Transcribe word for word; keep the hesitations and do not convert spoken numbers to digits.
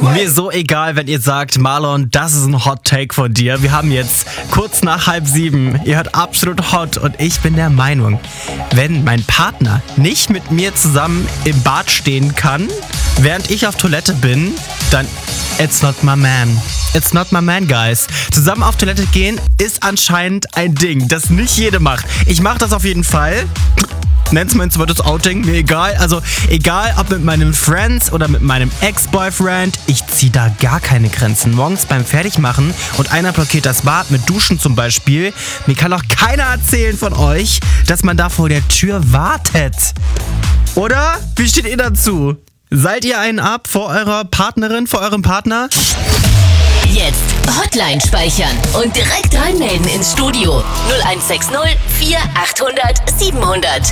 Mir so egal, wenn ihr sagt, Marlon, das ist ein Hot Take von dir. Wir haben jetzt kurz nach halb sieben. Ihr hört absolut hot und ich bin der Meinung, wenn mein Partner nicht mit mir zusammen im Bad stehen kann, während ich auf Toilette bin, dann it's not my man. It's not my man, guys. Zusammen auf Toilette gehen ist anscheinend ein Ding, das nicht jede macht. Ich mache das auf jeden Fall. Nenn's mein zweites Outing, mir egal. Also egal, ob mit meinen Friends oder mit meinem Ex-Boyfriend, ich zieh da gar keine Grenzen. Morgens beim Fertigmachen und einer blockiert das Bad mit Duschen zum Beispiel. Mir kann auch keiner erzählen von euch, dass man da vor der Tür wartet. Oder? Wie steht ihr dazu? Seid ihr einen ab vor eurer Partnerin, vor eurem Partner? Jetzt Hotline speichern und direkt reinmelden ins Studio null eins sechs null vier achthundert siebenhundert.